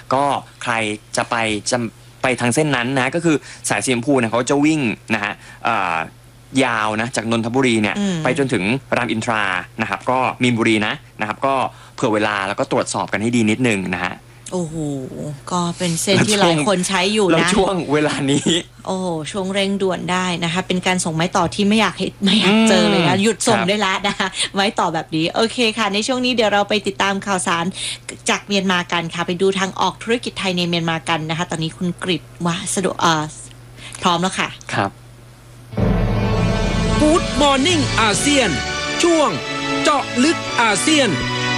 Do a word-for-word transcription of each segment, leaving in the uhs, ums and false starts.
ก็ใครจะไปจะไปทางเส้นนั้นนะก็คือสายสีชมพูเนี่ยเขาจะวิ่งนะฮะยาวนะจากนนทบุรีเนี่ยไปจนถึงรามอินทรานะครับก็มีนบุรีนะนะครับก็เผื่อเวลาแล้วก็ตรวจสอบกันให้ดีนิดนึงนะฮะโอ้โหก็เป็นเส้นที่หลายคนใช้อยู่นะแล้วช่วงเวลานี้โอ้ช่วงเร่งด่วนได้นะคะเป็นการส่งไม้ต่อที่ไม่อยากไม่อยากเจอเลยนะหยุดส่งได้ละนะคะไม้ต่อแบบนี้โอเคค่ะในช่วงนี้เดี๋ยวเราไปติดตามข่าวสารจากเมียนมากันค่ะไปดูทางออกธุรกิจไทยในเมียนมากันนะคะตอนนี้คุณกฤษว่าสะดวกเอ่อพร้อมแล้วค่ะครับ Good Morning อาเซียนช่วงเจาะลึกอาเซียน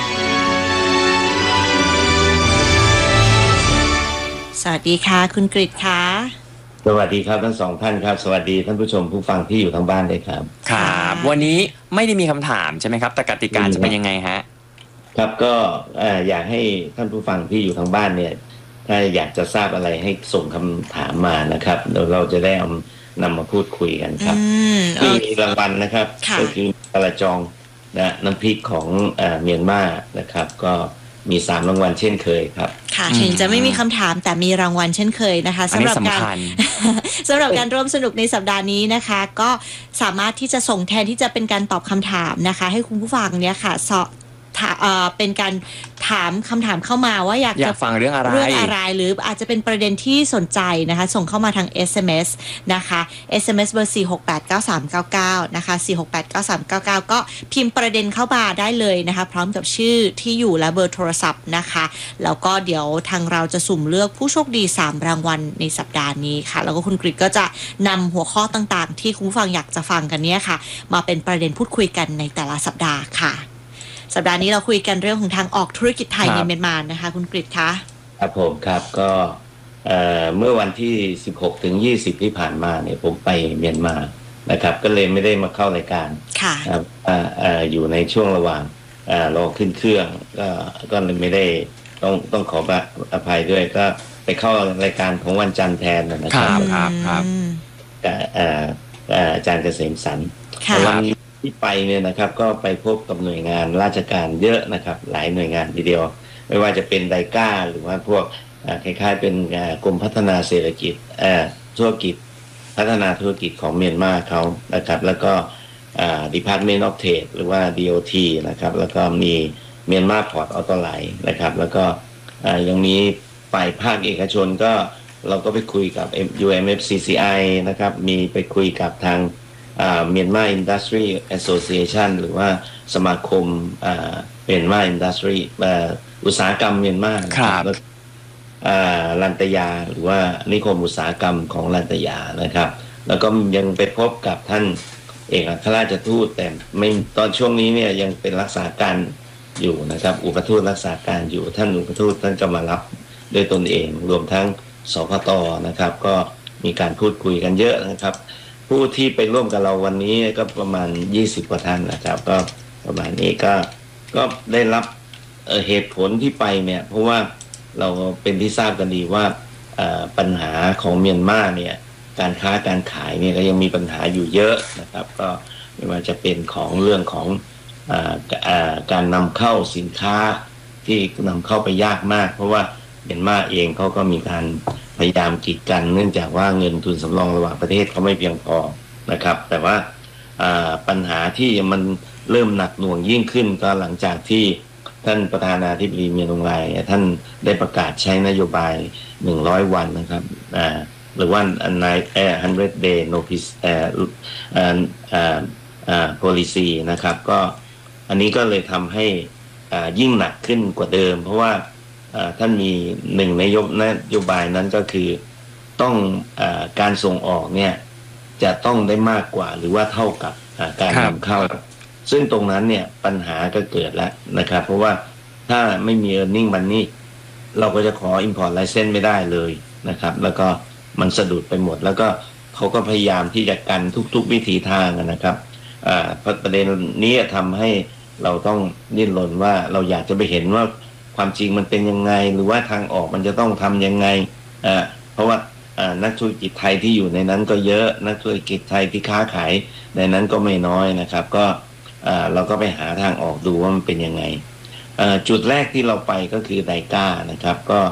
สวัสดีค่ะคุณกฤษค่ะสวัสดีครับทั้งสองท่านครับสวัสดีท่านผู้ชมผู้ฟังที่อยู่ทางบ้านเลยครับครับวันนี้ไม่ได้มีคำถามใช่ไหมครับแต่กติกาจะเป็นยังไงฮะครับก็อยากให้ท่านผู้ฟังที่อยู่ทางบ้านเนี่ยถ้าอยากจะทราบอะไรให้ส่งคำถามมานะครับเดี๋ยวเราจะได้เอานำมาพูดคุยกันครับมีรางวัลนะครับก็คือปลาจองนะน้ำพริกของเมียนมานะครับก็มีสามรางวัลเช่นเคยครับค่ะถึงจะไม่มีคำถามแต่มีรางวัลเช่นเคยนะคะสำหรับการสำหรับการร่วมสนุกในสัปดาห์นี้นะคะก็สามารถที่จะส่งแทนที่จะเป็นการตอบคำถามนะคะให้คุณผู้ฟังเนี่ยค่ะสอบเป็นการถามคำถามเข้ามาว่าอยากจะฟังเรื่องอะไรเรื่องอะไรหรืออาจจะเป็นประเด็นที่สนใจนะคะส่งเข้ามาทาง เอส เอ็ม เอส นะคะ เอส เอ็ม เอส เบอร์สี่หกแปดเก้าสามเก้าเก้านะคะสี่หกแปดเก้าสามเก้าเก้าก็พิมพ์ประเด็นเข้ามาได้เลยนะคะพร้อมกับชื่อที่อยู่และเบอร์โทรศัพท์นะคะแล้วก็เดี๋ยวทางเราจะสุ่มเลือกผู้โชคดีสามรางวัลในสัปดาห์นี้ค่ะแล้วก็คุณกฤษก็จะนำหัวข้อต่างๆที่คุณผู้ฟังอยากจะฟังกันเนี่ยค่ะมาเป็นประเด็นพูดคุยกันในแต่ละสัปดาห์ค่ะสัปดาห์นี้เราคุยกันเรื่องของทางออกธุรกิจไทยในเมียนมานะคะคุณกฤษคะครับผมครับก็เมื่อวันที่สิบหกถึงยี่สิบที่ผ่านมาเนี่ยผมไปเมียนมานะครับก็เลยไม่ได้มาเข้ารายการค่ะอยู่ในช่วงระหว่างรอขึ้นเครื่องก็ก็เลยไม่ได้ต้องต้องขออภัยด้วยก็ไปเข้ารายการของวันจันทร์แทนนะครับครับครับอาจารย์เกษมสันต์วันนี้ที่ไปเนี่ยนะครับก็ไปพบกับหน่วยงานราชการเยอะนะครับหลายหน่วยงานทีเดียวไม่ว่าจะเป็นไดก้าหรือว่าพวกคล้ายๆเป็นกรมพัฒนาเศรษฐกิจธุรกิจพัฒนาธุรกิจของเมียนมาเขานะครับแล้วก็ Department of Trade หรือว่า ดี โอ ที นะครับแล้วก็มีเมียนมาพอร์ตออโต้ไลน์นะครับแล้วก็ยังมีฝ่ายภาคเอกชนก็เราก็ไปคุยกับ ยู เอ็ม เอฟ ซี ซี ไอ นะครับมีไปคุยกับทางเมียนมาอินดัสทรีแอสโซเชชันหรือว่าสมาคมเมียนมาอินดัสทรีอุตสาหกรรมเมียนมาครับลันตยาหรือว่านิคมอุตสาหกรรมของลันตยานะครับแล้วก็ยังไปพบกับท่านเอกอัครราชทูตแต่ไม่ตอนช่วงนี้เนี่ยยังเป็นรักษาการอยู่นะครับอุปทูตรักษาการอยู่ท่านอุปทูตท่านก็มารับด้วยตนเองรวมทั้งสพตนะครับก็มีการพูดคุยกันเยอะนะครับผู้ที่ไปร่วมกับเราวันนี้ก็ประมาณยี่สิบกว่าท่านนะครับก็ประมาณนี้ก็ก็ได้รับเอ่อเหตุผลที่ไปเนี่ยเพราะว่าเราเป็นที่ทราบกันดีว่าปัญหาของเมียนมาเนี่ยการค้าการขายเนี่ยก็ยังมีปัญหาอยู่เยอะนะครับก็ไม่ว่าจะเป็นของเรื่องของอ่าอ่าการนำเข้าสินค้าที่นำเข้าไปยากมากเพราะว่าเมียนมาเองเขาก็มีการพยายามกีดกันเนื่องจากว่าเงินทุนสำรองระหว่างประเทศเขาไม่เพียงพอนะครับแต่ว่าปัญหาที่มันเริ่มหนักหน่วงยิ่งขึ้นก็หลังจากที่ท่านประธานาธิบดีเมียนมาท่านได้ประกาศใช้นโยบายหนึ่งร้อยวันนะครับหรือว่าอันในเอ่อ hundred day notice เอ่อเอ่อเอ่อเอ่อ policy นะครับก็อันนี้ก็เลยทำให้ยิ่งหนักขึ้นกว่าเดิมเพราะว่าท่านมีหนึ่งนโยบนโยบายนั้นก็คือต้องการส่งออกเนี่ยจะต้องได้มากกว่าหรือว่าเท่ากับการนำเข้าซึ่งตรงนั้นเนี่ยปัญหาก็เกิดแล้วนะครับเพราะว่าถ้าไม่มี earning money เราก็จะขอ import license ไม่ได้เลยนะครับแล้วก็มันสะดุดไปหมดแล้วก็เขาก็พยายามที่จะกันทุกๆวิถีทางนะครับประเด็นนี้ทำให้เราต้องดิ้นรนว่าเราอยากจะไปเห็นว่าความจริงมันเป็นยังไงหรือว่าทางออกมันจะต้องทำยังไงเพราะว่านักธุรกิจไทยที่อยู่ในนั้นก็เยอะนักธุรกิจไทยที่ค้าขายในนั้นก็ไม่น้อยนะครับก็เราก็ไปหาทางออกดูว่ามันเป็นยังไงจุดแรกที่เราไปก็คือไดก้านะครับก็